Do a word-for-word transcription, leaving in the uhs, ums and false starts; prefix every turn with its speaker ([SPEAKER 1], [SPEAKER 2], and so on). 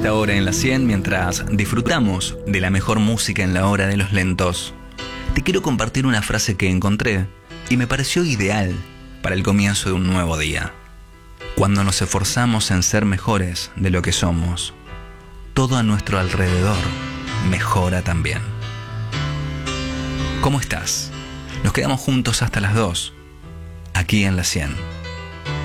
[SPEAKER 1] esta hora en la cien mientras disfrutamos de la mejor música en la hora de los lentos. Te quiero compartir una frase que encontré y me pareció ideal para el comienzo de un nuevo día. Cuando nos esforzamos en ser mejores de lo que somos, todo a nuestro alrededor mejora también. ¿Cómo estás? Nos quedamos juntos hasta las dos, aquí en la cien.